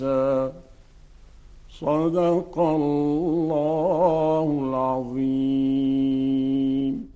صدق الله العظيم.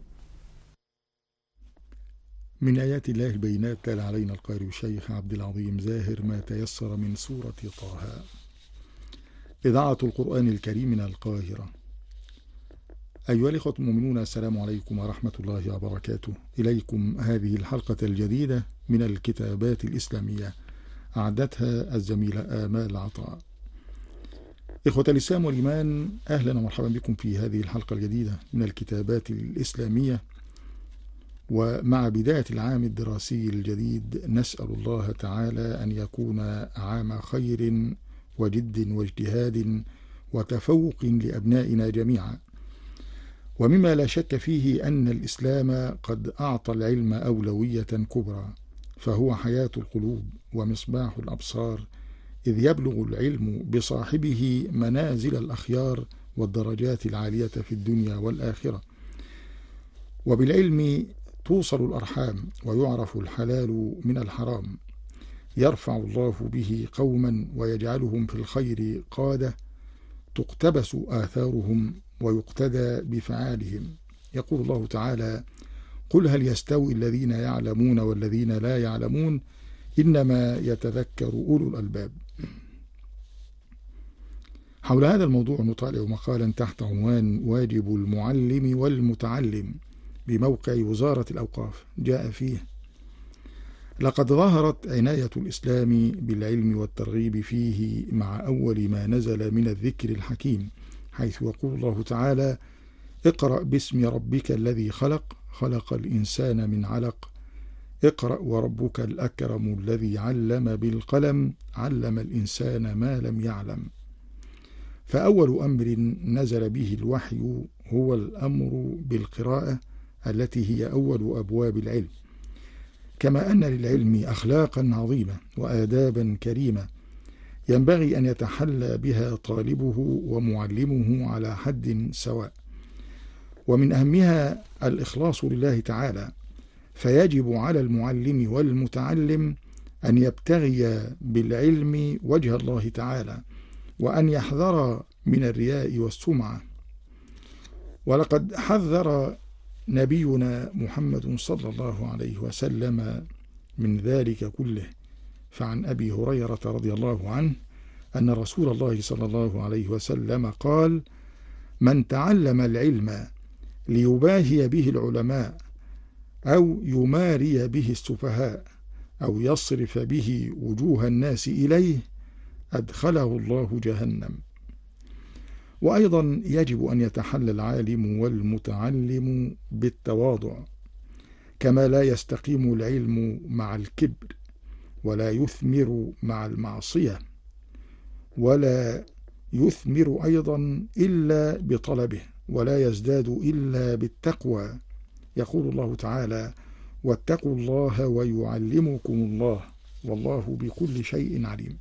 من آيات الله البينات تلا علينا القارئ الشيخ عبد العظيم زاهر ما تيسر من سورة طه. إذاعة القرآن الكريم من القاهرة. أيها الإخوة المؤمنون، السلام عليكم ورحمة الله وبركاته. إليكم هذه الحلقة الجديدة من الكتابات الإسلامية، أعدتها الزميلة آمال عطاء. إخوة الإسلام والإيمان، أهلا ومرحبا بكم في هذه الحلقة الجديدة من الكتابات الإسلامية. ومع بداية العام الدراسي الجديد نسأل الله تعالى أن يكون عام خير وجد واجتهاد وتفوق لأبنائنا جميعا. ومما لا شك فيه أن الإسلام قد أعطى العلم أولوية كبرى، فهو حياة القلوب ومصباح الأبصار، إذ يبلغ العلم بصاحبه منازل الأخيار والدرجات العالية في الدنيا والآخرة. وبالعلم توصل الأرحام ويعرف الحلال من الحرام، يرفع الله به قوما ويجعلهم في الخير قادة، تقتبس آثارهم ويقتدى بفعالهم. يقول الله تعالى: قل هل يستوي الذين يعلمون والذين لا يعلمون إنما يتذكر أولو الألباب. حول هذا الموضوع نطالع مقالا تحت عنوان واجب المعلم والمتعلم بموقع وزارة الأوقاف. جاء فيه: لقد ظهرت عناية الإسلام بالعلم والترغيب فيه مع أول ما نزل من الذكر الحكيم، حيث يقول الله تعالى: اقرأ باسم ربك الذي خلق، خلق الإنسان من علق، اقرأ وربك الأكرم الذي علم بالقلم، علم الإنسان ما لم يعلم. فأول أمر نزل به الوحي هو الأمر بالقراءة التي هي أول أبواب العلم، كما أن للعلم أخلاقا عظيمة وآدابا كريمة ينبغي أن يتحلى بها طالبه ومعلمه على حد سواء، ومن أهمها الإخلاص لله تعالى، فيجب على المعلم والمتعلم أن يبتغي بالعلم وجه الله تعالى، وأن يحذر من الرياء والسمعة. ولقد حذر نبينا محمد صلى الله عليه وسلم من ذلك كله، فعن أبي هريرة رضي الله عنه أن رسول الله صلى الله عليه وسلم قال: من تعلم العلم ليباهي به العلماء أو يماري به السفهاء أو يصرف به وجوه الناس إليه أدخله الله جهنم. وأيضا يجب أن يتحلى العالم والمتعلم بالتواضع، كما لا يستقيم العلم مع الكبر، ولا يثمر مع المعصية، ولا يثمر أيضا إلا بطلبه، ولا يزداد إلا بالتقوى. يقول الله تعالى: واتقوا الله ويعلمكم الله والله بكل شيء عليم.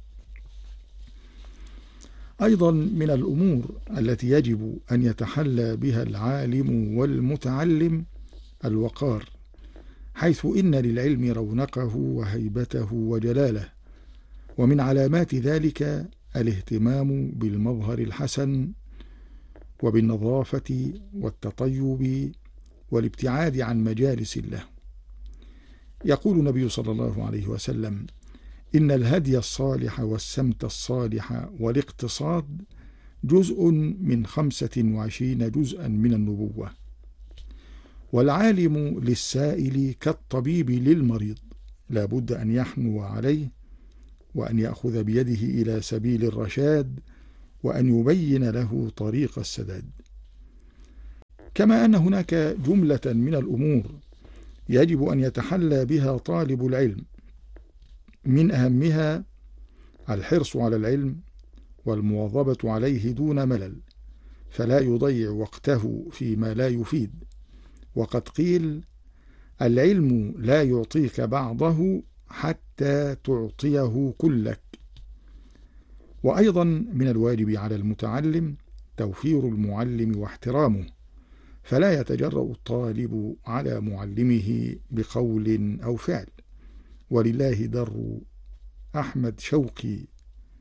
أيضا من الأمور التي يجب أن يتحلى بها العالم والمتعلم الوقار، حيث إن للعلم رونقه وهيبته وجلاله، ومن علامات ذلك الاهتمام بالمظهر الحسن وبالنظافة والتطيب والابتعاد عن مجالس اللهو. يقول النبي صلى الله عليه وسلم: إن الهدي الصالح والسمت الصالح والاقتصاد جزء من 25 جزءا من النبوة. والعالم للسائل كالطبيب للمريض، لا بد أن يحنو عليه، وأن يأخذ بيده إلى سبيل الرشاد، وأن يبين له طريق السداد. كما أن هناك جملة من الأمور يجب أن يتحلى بها طالب العلم، من أهمها الحرص على العلم والمواظبة عليه دون ملل، فلا يضيع وقته فيما لا يفيد. وقد قيل: العلم لا يعطيك بعضه حتى تعطيه كلك. وأيضا من الواجب على المتعلم توفير المعلم واحترامه، فلا يتجرأ الطالب على معلمه بقول أو فعل. ولله در أحمد شوقي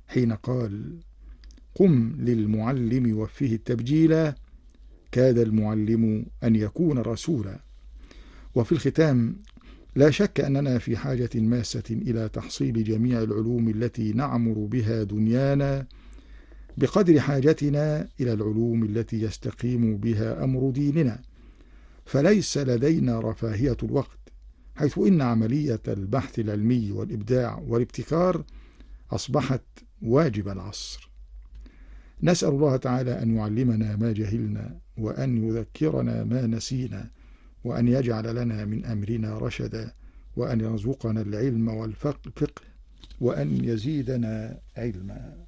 حين قال: قم للمعلم وفه التبجيلا، كاد المعلم أن يكون رسولا. وفي الختام، لا شك أننا في حاجة ماسة إلى تحصيل جميع العلوم التي نعمر بها دنيانا بقدر حاجتنا إلى العلوم التي يستقيم بها أمر ديننا، فليس لدينا رفاهية الوقت، حيث إن عملية البحث العلمي والإبداع والابتكار أصبحت واجب العصر. نسأل الله تعالى أن يعلمنا ما جهلنا، وأن يذكرنا ما نسينا، وأن يجعل لنا من أمرنا رشدا، وأن يرزقنا العلم والفقه، وأن يزيدنا علما.